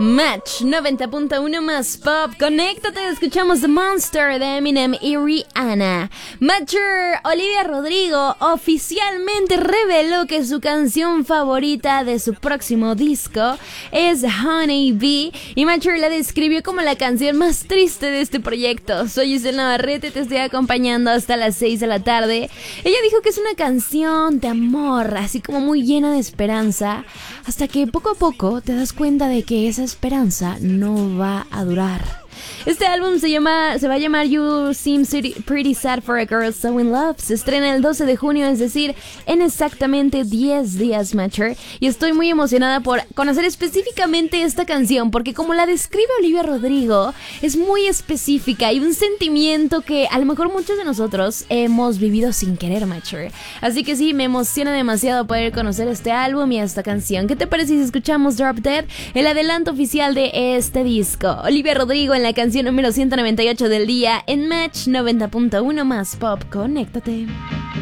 Match 90.1 más pop. Conéctate, escuchamos The Monster de Eminem y Rihanna. Matcher Olivia Rodrigo oficialmente reveló que su canción favorita de su próximo disco es Honey Bee, y Matcher la describió como la canción más triste de este proyecto. Soy Giselle Navarrete, te estoy acompañando hasta las 6 de la tarde. Ella dijo que es una canción de amor, así como muy llena de esperanza, hasta que poco a poco te das cuenta de que esa esperanza no va a durar. Este álbum se va a llamar You Seem Pretty Sad for a Girl So in Love. Se estrena el 12 de junio, es decir, en exactamente 10 días, Matcher. Y estoy muy emocionada por conocer específicamente esta canción, porque como la describe Olivia Rodrigo, es muy específica y un sentimiento que a lo mejor muchos de nosotros hemos vivido sin querer, Matcher. Así que sí, me emociona demasiado poder conocer este álbum y esta canción. ¿Qué te parece si escuchamos Drop Dead, el adelanto oficial de este disco? Olivia Rodrigo en la canción número 198 del día en Match 90.1 más pop. Conéctate.